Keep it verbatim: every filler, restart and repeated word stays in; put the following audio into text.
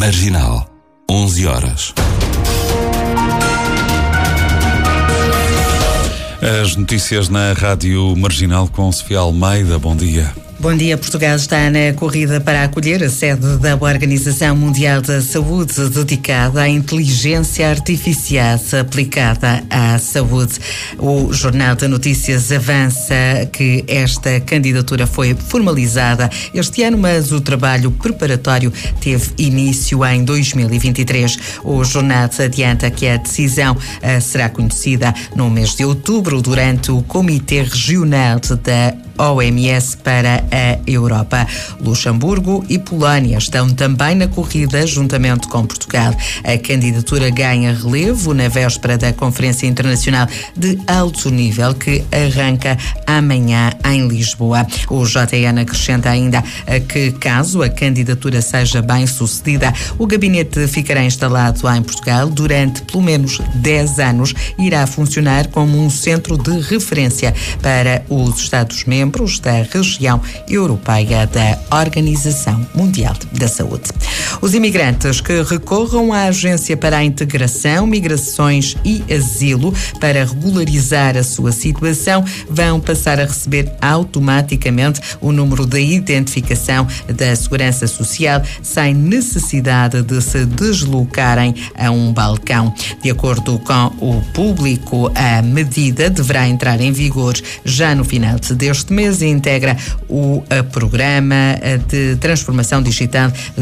Marginal, onze horas. As notícias na Rádio Marginal com Sofia Almeida. Bom dia. Bom dia. Portugal está na corrida para acolher a sede da Organização Mundial da Saúde, dedicada à inteligência artificial aplicada à saúde. O Jornal de Notícias avança que esta candidatura foi formalizada este ano, mas o trabalho preparatório teve início em dois mil e vinte e três. O jornal adianta que a decisão uh, será conhecida no mês de outubro durante o Comitê Regional da O M S para a Europa. Luxemburgo e Polónia estão também na corrida, juntamente com Portugal. A candidatura ganha relevo na véspera da Conferência Internacional de Alto Nível, que arranca amanhã em Lisboa. O J N acrescenta ainda que, caso a candidatura seja bem sucedida, o gabinete ficará instalado em Portugal durante pelo menos dez anos e irá funcionar como um centro de referência para os Estados-membros membros da região europeia da Organização Mundial da Saúde. Os imigrantes que recorram à Agência para a Integração, Migrações e Asilo para regularizar a sua situação vão passar a receber automaticamente o número de identificação da Segurança Social sem necessidade de se deslocarem a um balcão. De acordo com o Público, a medida deverá entrar em vigor já no final deste mês e integra o programa de transformação digital